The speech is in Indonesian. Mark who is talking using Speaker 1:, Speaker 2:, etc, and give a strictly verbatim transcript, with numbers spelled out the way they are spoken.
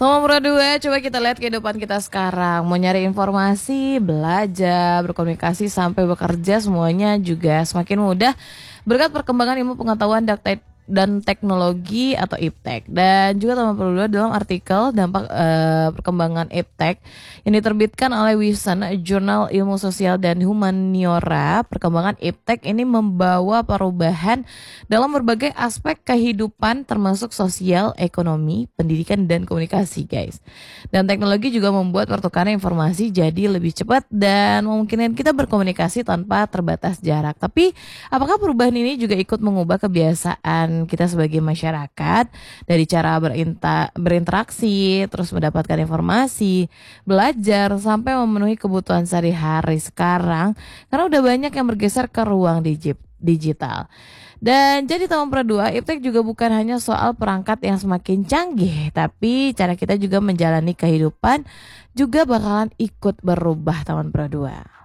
Speaker 1: Nomor dua, coba kita lihat kehidupan kita sekarang. Mau nyari informasi, belajar, berkomunikasi, sampai bekerja, semuanya juga semakin mudah berkat perkembangan ilmu pengetahuan dan tek- dan teknologi atau iptek. Dan juga teman perlu dalam artikel dampak eh, perkembangan iptek yang diterbitkan oleh Wisan Jurnal Ilmu Sosial dan Humaniora. Perkembangan iptek ini membawa perubahan dalam berbagai aspek kehidupan termasuk sosial, ekonomi, pendidikan, dan komunikasi, guys. Dan teknologi juga membuat pertukaran informasi jadi lebih cepat dan memungkinkan kita berkomunikasi tanpa terbatas jarak. Tapi apakah perubahan ini juga ikut mengubah kebiasaan kita sebagai masyarakat dari cara berinta, berinteraksi, terus mendapatkan informasi, belajar, sampai memenuhi kebutuhan sehari-hari sekarang karena udah banyak yang bergeser ke ruang digi- digital. Dan jadi teman Pro dua, iptek juga bukan hanya soal perangkat yang semakin canggih, tapi cara kita juga menjalani kehidupan juga bakalan ikut berubah teman Pro dua.